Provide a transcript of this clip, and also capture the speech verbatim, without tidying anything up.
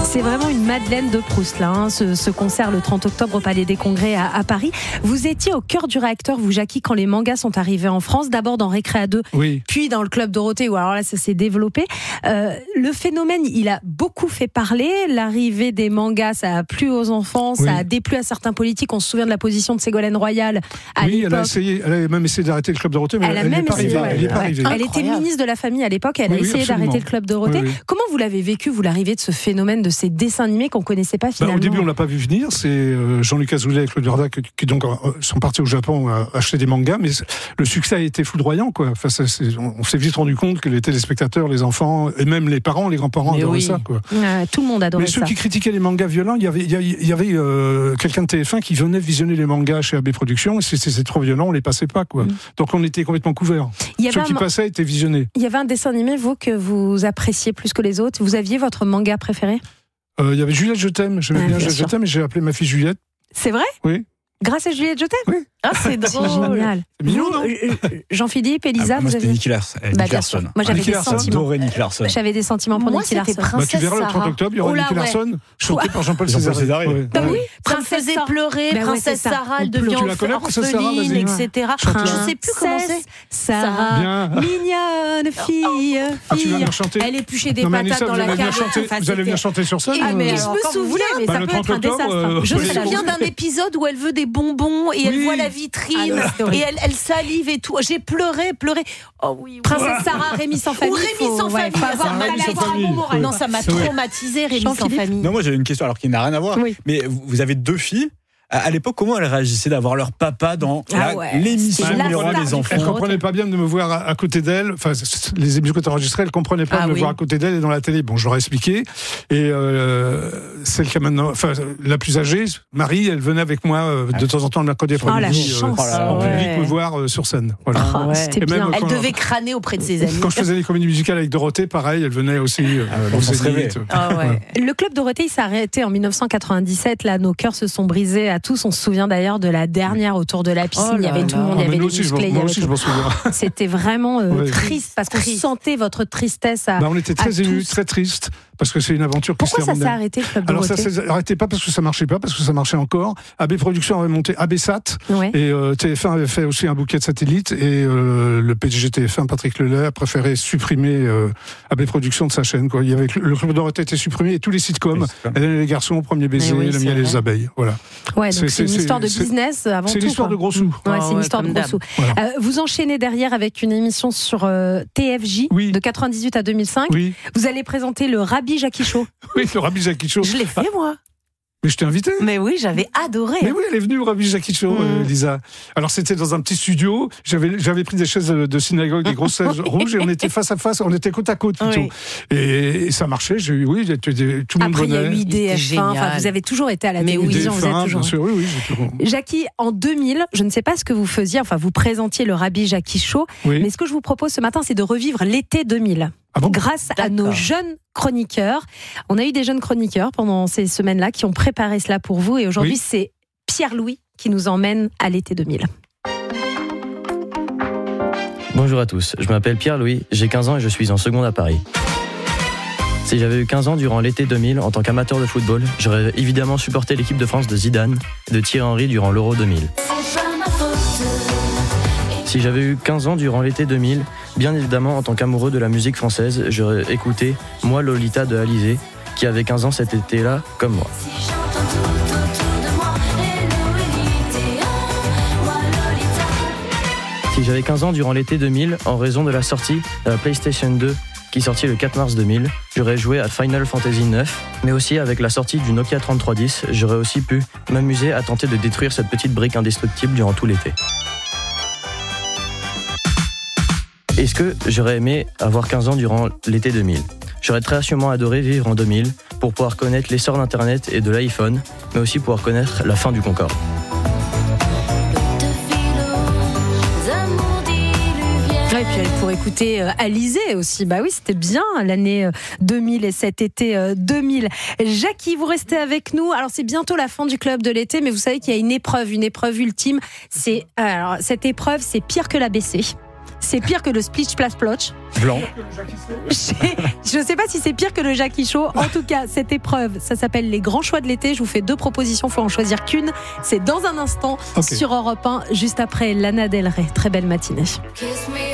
C'est vraiment une Madeleine de Proust, là, hein, ce, ce concert le trente octobre au Palais des Congrès à, à Paris. Vous étiez au cœur du réacteur, vous, Jackie, quand les mangas sont arrivés en France, d'abord dans Récréa deux, oui. puis dans le Club Dorothée, où alors là, ça s'est développé. Euh, le phénomène, il a beaucoup fait parler. L'arrivée des mangas, ça a plu aux enfants, oui. ça a déplu à certains politiques. On se souvient de la position de Ségolène Royal à oui, l'époque. elle a essayé, elle a même essayé d'arrêter le Club Dorothée, mais elle, elle, elle n'est pas arrivée. Ouais, elle, est pas ouais. arrivée. Elle était ministre de la Famille à l'époque, elle oui, a essayé oui, d'arrêter le Club Dorothée. Oui, oui. Comment vous l'avez vécu, vous, l'arrivée de ce phénomène, de ces dessins animés qu'on connaissait pas finalement? Bah, au début, on l'a pas vu venir. C'est euh, Jean-Luc Azoulay et Claude Verda qui, qui donc euh, sont partis au Japon euh, acheter des mangas, mais le succès a été foudroyant, quoi. Enfin, ça, c'est, on, on s'est vite rendu compte que les téléspectateurs, les enfants et même les parents, les grands-parents mais adoraient oui. ça, quoi. Euh, tout le monde adorait ça. Mais ça. ceux qui critiquaient les mangas violents, il y avait, il y avait, il y avait euh, quelqu'un de T F un qui venait visionner les mangas chez A B Productions, et si c'était trop violent, on les passait pas, quoi. Mm. Donc on était complètement couverts. Ceux qui un... passaient étaient visionnés. Il y avait un dessin animé, vous, que vous appréciez plus que les autres. Vous aviez votre manga préféré? Euh, il y avait Juliette, je t'aime. J'aimais ah, bien, bien Juliette, je t'aime, et j'ai appelé ma fille Juliette. C'est vrai? Oui. Grâce à Juliette, je t'aime? Oui. Ah, c'est drôle. C'est génial. C'est mignon, vous, non Jean-Philippe, Elisa, ah, moi, vous c'était avez... Nicky Larson. Euh, bah, Nicky Larson. Moi, j'avais Nicky des Larson. sentiments. Adoré Nicky Larson. J'avais des sentiments pour moi, Nicky Larson. Bah, tu verras Sarah. le trente octobre, il y aura oh là, Nicky ouais. Larson, chanté par Jean-Paul Jean-Paul César. César. Bah oui, ça me Princesse faisait Sarah. pleurer, bah Princesse ouais, Sarah, elle tu devient la connais, Princesse Sarah, orpheline, vas-y. et cetera. Chante-la. Je sais plus comment c'est. Sarah, Bien. mignonne fille, Ah, tu vas fille. venir chanter. Elle épluchait des Non, mais patates Anissa, dans vous la allez venir cave. chanter, Enfin, vous allez venir c'était- chanter sur scène. Ah, mais Euh, je encore me quand vous souviens, voulez. mais Bah, ça le peut être un trente octobre, désastre. euh, Je faut me les- souviens d'un épisode où elle veut des bonbons et elle Oui. voit la vitrine Ah, non, c'est horrible. et elle, elle salive et tout. J'ai pleuré, pleuré. Oh oui. oui. Princesse Sarah, Rémi sans famille. Ou Rémi faut- sans ouais, famille. faut avoir Rémi mal à sans avoir un famille. bon moral. Non, ça m'a C'est vrai. traumatisé, Rémi sans Jean-Philippe. famille. Non, moi j'avais une question alors qu'il n'a rien à voir. Oui. Mais vous avez deux filles. À l'époque, comment elles réagissaient d'avoir leur papa dans Ah la- ouais, l'émission c'était la numéro un star des du enfants? Elle comprenait pas bien de me voir à, à côté d'elle. Enfin, les émissions qu'on enregistrées, elle comprenait pas Ah de me oui. voir à côté d'elle et dans la télé. Bon, je leur ai expliqué. Et euh, celle qui a maintenant, enfin, la plus âgée, Marie, elle venait avec moi euh, de temps en temps le mercredi Oh, la après-midi chance. euh, en Ouais. public me voir euh, sur scène. Voilà. Ah, Ouais. C'était Et même bien. quand- Elle devait crâner auprès de ses amis. Quand je faisais les comédies musicales avec Dorothée, pareil, elle venait aussi. Euh, Ah ouais, au l'enfance Zénith. rêvée. Ah ouais. Le Club Dorothée, il s'est arrêté en dix-neuf cent quatre-vingt-dix-sept. Là, nos cœurs se sont brisés à tous. On se souvient d'ailleurs de la dernière autour de la piscine. Oh il y avait là tout le là. monde, il y Ah, avait mais des nous aussi, je m'en- musclés. il y moi avait aussi, tout. je m'en souviens. C'était vraiment euh, Ouais. triste parce qu'on Triste. sentait votre tristesse à. Bah, on était à très émus, tous. très tristes, parce que c'est une aventure qui Pourquoi se ça s'est terminait. arrêté, le Club Alors ça Dorothée? s'est arrêté pas parce que ça marchait pas, parce que ça marchait encore. A B Productions avait monté A B Sat, Ouais. et euh, T F un avait fait aussi un bouquet de satellites, et euh, le P D G T F un, Patrick Lelay, a préféré supprimer euh, A B Productions de sa chaîne. Quoi. Il y avait, le Club Dorothée était supprimé, et tous les sitcoms, Les sitcoms. Elle et les garçons, Premier baiser, oui, Le c'est miel et vrai. les abeilles. Voilà. Ouais, C'est- donc c'est c'est- une histoire de c'est- business avant tout. C'est l'histoire quoi. de gros sous. Ouais, Ah c'est une ouais, histoire de comme gros d'hab. sous. Voilà. Euh, vous enchaînez derrière avec une émission sur euh, T F J Oui. de quatre-vingt-dix-huit à deux mille cinq. Oui, Vous allez présenter le Rabbi Jackie Show. oui, le Rabbi Jackie Show. Je l'ai fait, moi. Mais je t'ai invité. Mais oui, j'avais adoré. Mais oui, elle est venue au Rabbi Jackie Show, euh, Lisa. Alors c'était dans un petit studio. J'avais j'avais pris des chaises de synagogue, des grosses chaises rouges, et on était face à face. On était côte à côte plutôt. Oui. Et, et ça marchait. J'ai eu oui, tout le monde Après, il y a venait. eu I D F un. Génial. Enfin, vous avez toujours été à la Mais oui. télévision. Vous êtes D F un, toujours. bien sûr, oui, oui, j'ai toujours- Jackie, en deux mille, je ne sais pas ce que vous faisiez, enfin vous présentiez le Rabbi Jackie Show, Oui. mais ce que je vous propose ce matin, c'est de revivre l'été deux mille. Ah bon Grâce à nos D'accord. jeunes chroniqueurs. On a eu des jeunes chroniqueurs pendant ces semaines-là qui ont préparé cela pour vous, et aujourd'hui Oui. c'est Pierre-Louis qui nous emmène à l'été deux mille. Bonjour à tous, je m'appelle Pierre-Louis, j'ai quinze ans et je suis en seconde à Paris. Si j'avais eu quinze ans durant l'été deux mille, en tant qu'amateur de football, j'aurais évidemment supporté l'équipe de France de Zidane et de Thierry Henry durant l'Euro deux mille. Si j'avais eu quinze ans durant l'été deux mille, bien évidemment en tant qu'amoureux de la musique française, j'aurais écouté Moi Lolita de Alizée, qui avait quinze ans cet été-là, comme moi. Si j'avais quinze ans durant l'été deux mille, en raison de la sortie de la PlayStation deux qui sortit le quatre mars deux mille, j'aurais joué à Final Fantasy neuf, mais aussi avec la sortie du Nokia trente-trois dix, j'aurais aussi pu m'amuser à tenter de détruire cette petite brique indestructible durant tout l'été. Est-ce que j'aurais aimé avoir quinze ans durant l'été deux mille ? J'aurais très sûrement adoré vivre en deux mille pour pouvoir connaître l'essor d'Internet et de l'iPhone, mais aussi pouvoir connaître la fin du Concorde. Ouais, et puis elle pourrait écouter euh, Alizée aussi. Bah oui, c'était bien l'année euh, deux mille et cet été euh, deux mille. Jackie, vous restez avec nous. Alors c'est bientôt la fin du club de l'été, mais vous savez qu'il y a une épreuve, une épreuve ultime. C'est alors cette épreuve, c'est pire que l'A B C. c'est pire que le splish splash splotch. Blanc. Je ne sais pas si c'est pire que le Jackie Show. En tout cas, cette épreuve, ça s'appelle les grands choix de l'été. Je vous fais deux propositions, il faut en choisir qu'une. C'est dans un instant Okay. sur Europe un, juste après Lana Del Rey. Très belle matinée.